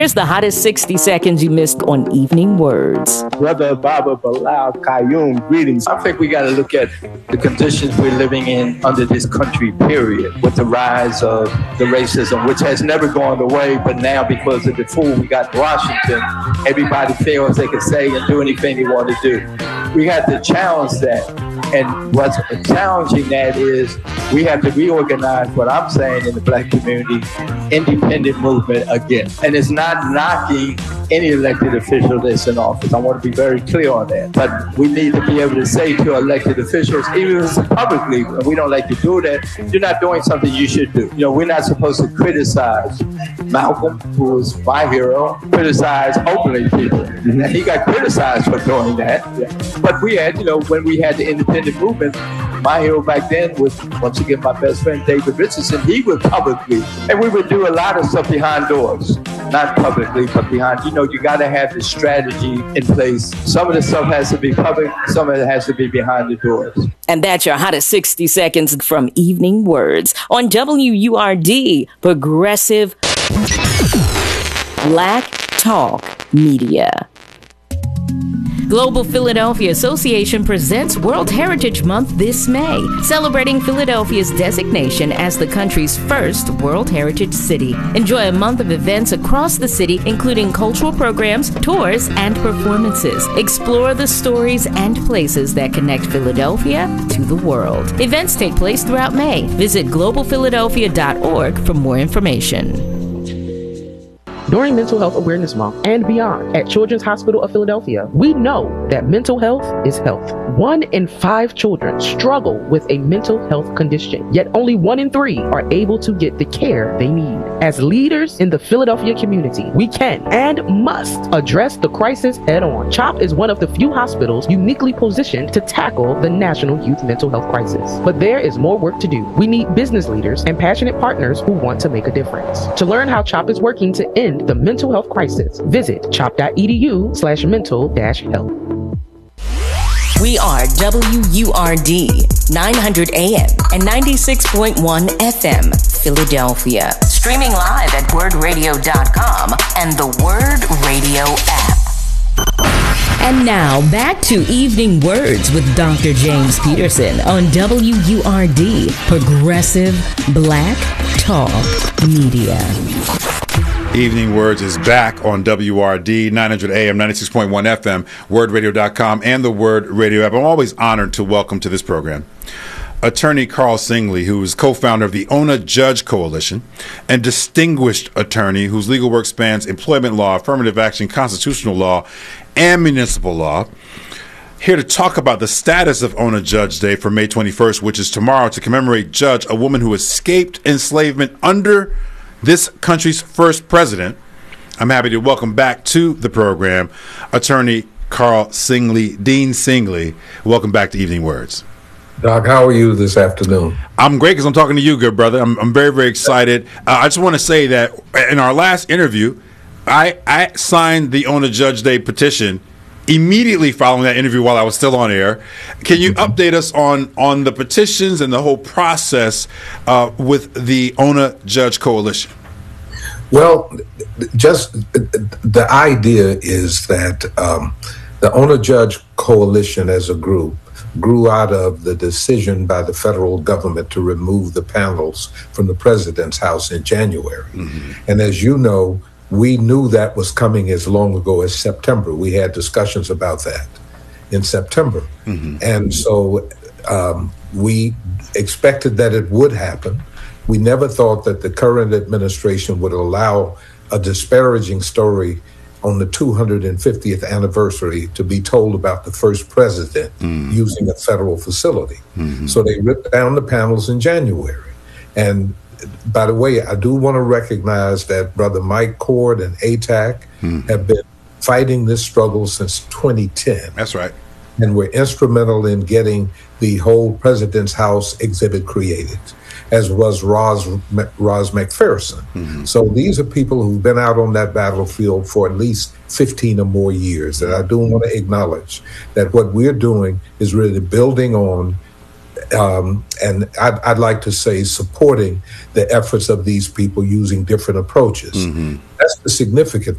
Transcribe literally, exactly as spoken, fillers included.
Here's the hottest sixty seconds you missed on Evening Words. Brother Baba Bilal Qayyum, greetings. I think we got to look at the conditions we're living in under this country, period, with the rise of the racism, which has never gone away, but now because of the fool we got in Washington, everybody feels they can say and do anything they want to do. We have to challenge that. And what's challenging that is we have to reorganize what I'm saying in the black community, independent movement again. And it's not knocking any elected official that's in office. I want to be very clear on that. But we need to be able to say to elected officials, even if it's publicly, and we don't like to do that, you're not doing something you should do. You know, we're not supposed to criticize Malcolm, who was my hero, criticize openly people. And he got criticized for doing that. But we had, you know, when we had the independent movement, my hero back then was, once again, my best friend, David Richardson. He would publicly, and we would do a lot of stuff behind doors. Not publicly, but behind, you know, you got to have the strategy in place. Some of the stuff has to be public, some of it has to be behind the doors. And that's your hottest sixty seconds from Evening Words on W U R D, Progressive Black Talk Media. Global Philadelphia Association presents World Heritage Month this May, celebrating Philadelphia's designation as the country's first World Heritage City. Enjoy a month of events across the city, including cultural programs, tours, and performances. Explore the stories and places that connect Philadelphia to the world. Events take place throughout May. Visit global philadelphia dot org for more information. During Mental Health Awareness Month and beyond at Children's Hospital of Philadelphia, we know that mental health is health. One in five children struggle with a mental health condition, yet only one in three are able to get the care they need. As leaders in the Philadelphia community, we can and must address the crisis head on. CHOP is one of the few hospitals uniquely positioned to tackle the national youth mental health crisis. But there is more work to do. We need business leaders and passionate partners who want to make a difference. To learn how CHOP is working to end the mental health crisis, visit chop.edu slash mental dash health. We are W U R D, nine hundred A M and ninety-six point one F M, Philadelphia. Streaming live at word radio dot com and the Word Radio app. And now, back to Evening Words with Doctor James Peterson on W U R D, Progressive Black Talk Media. Evening Words is back on W R D, nine hundred A M, ninety-six point one F M, word radio dot com, and the Word Radio app. I'm always honored to welcome to this program Attorney Carl Singley, who is co-founder of the Ona Judge Coalition and distinguished attorney whose legal work spans employment law, affirmative action, constitutional law, and municipal law. Here to talk about the status of Ona Judge Day for May twenty-first, which is tomorrow, to commemorate Judge, a woman who escaped enslavement under this country's first president. I'm happy to welcome back to the program Attorney Carl Singley, Dean Singley. Welcome back to Evening Words. Doc, how are you this afternoon? I'm great because I'm talking to you, good brother. I'm, I'm very, very excited. Uh, I just want to say that in our last interview, I, I signed the Ona Judge Day petition immediately following that interview while I was still on air. Can you update us on, on the petitions and the whole process uh, with the Ona Judge Coalition? Well, just the idea is that um, the Ona Judge Coalition as a group grew out of the decision by the federal government to remove the panels from the president's house in January. Mm-hmm. And as you know, we knew that was coming as long ago as September. We had discussions about that in September. Mm-hmm. And so um, we expected that it would happen. We never thought that the current administration would allow a disparaging story on the two hundred fiftieth anniversary to be told about the first president mm. using a federal facility. Mm-hmm. So they ripped down the panels in January. And by the way, I do want to recognize that Brother Mike Cord and A T A C mm. have been fighting this struggle since twenty ten. That's right. And were instrumental in getting the whole President's House exhibit created, as was Roz, Roz McPherson. Mm-hmm. So these are people who've been out on that battlefield for at least fifteen or more years. And I do want to acknowledge that what we're doing is really building on um, and I'd, I'd like to say supporting the efforts of these people using different approaches. Mm-hmm. That's the significant